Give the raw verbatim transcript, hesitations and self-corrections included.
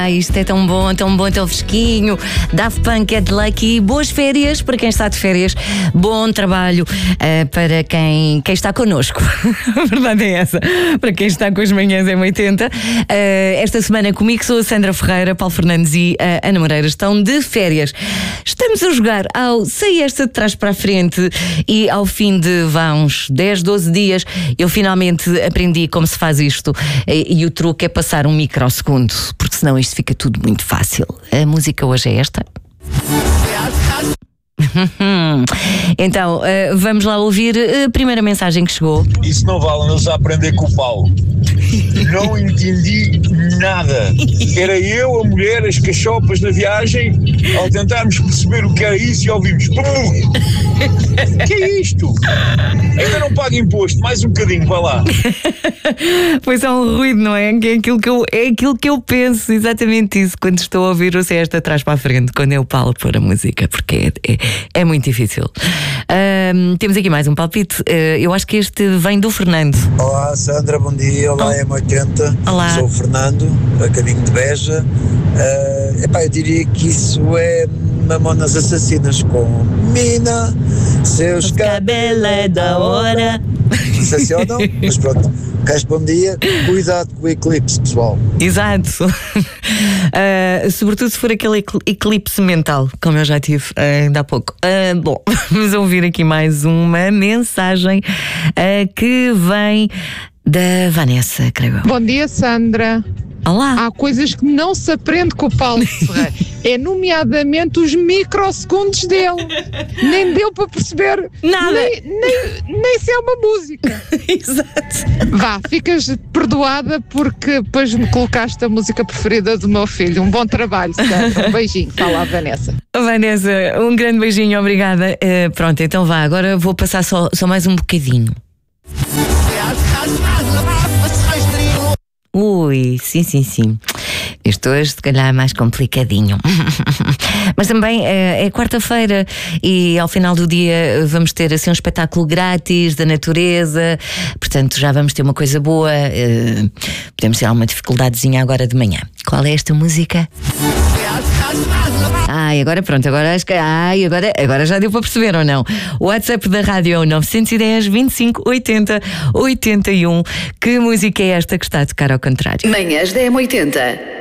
Ah, isto é tão bom, tão bom, tão fresquinho. Daft Punk, Get Lucky. Boas férias para quem está de férias. Bom trabalho uh, para quem, quem está connosco. A verdade é essa. Para quem está com as manhãs em oitenta. Uh, esta semana comigo sou a Sandra Ferreira, Paulo Fernandes e a Ana Moreira estão de férias. Estamos a jogar ao Sei Esta de Trás para a Frente e ao fim de vá, uns dez, doze dias eu finalmente aprendi como se faz isto e, e o truque é passar um microsegundo, porque senão isto fica tudo muito fácil. A música hoje é esta. Então, uh, vamos lá ouvir a primeira mensagem que chegou. Isso não vale, não se aprender com o Paulo. Não entendi nada. Era eu, a mulher, as cachopas na viagem, ao tentarmos perceber o que era isso e ouvimos. O que é isto? Ainda não paga imposto, mais um bocadinho, vai lá. Pois é um ruído, não é? Que é aquilo que eu, é aquilo que eu penso, exatamente isso, quando estou a ouvir o Sei Esta atrás para a frente, quando é o Paulo pôr a música, porque é, é, é muito difícil. Um, temos aqui mais um palpite. Uh, eu acho que este vem do Fernando. Olá Sandra, bom dia. Olá, oh. M oitenta. Olá. Sou o Fernando, a caminho de Beja. Uh, epá, eu diria que isso é Mamonas Assassinas com Mina, seus cabelos é da hora. Não sei se ou não, mas pronto. Resto bom dia, cuidado com o eclipse, pessoal. Exato. Uh, sobretudo se for aquele eclipse mental, como eu já tive uh, ainda há pouco. Uh, bom, vamos ouvir aqui mais uma mensagem uh, que vem da Vanessa, creio eu. Bom dia, Sandra. Olá. Há coisas que não se aprende com o Paulo Ferreira. É nomeadamente os microsegundos dele. Nem deu para perceber nada. Nem, nem, nem se é uma música. Exato. Vá, ficas perdoada porque depois me colocaste a música preferida do meu filho. Um bom trabalho, Sandra. Um beijinho. Fala a Vanessa. Vanessa, um grande beijinho, obrigada. Uh, pronto, então vá, agora vou passar só, só mais um bocadinho. Ui, sim, sim, sim. Isto hoje, se calhar, é mais complicadinho. Mas também é, é quarta-feira e ao final do dia vamos ter assim um espetáculo grátis da natureza. Portanto, já vamos ter uma coisa boa. Uh, podemos ter alguma dificuldadezinha agora de manhã. Qual é esta música? Ai, agora pronto, agora acho que. Ai, agora, agora já deu para perceber ou não? O WhatsApp da rádio é o nove um zero, vinte e cinco, oitenta, oitenta e um. Que música é esta que está a tocar ao contrário? Manhãs da M oitenta.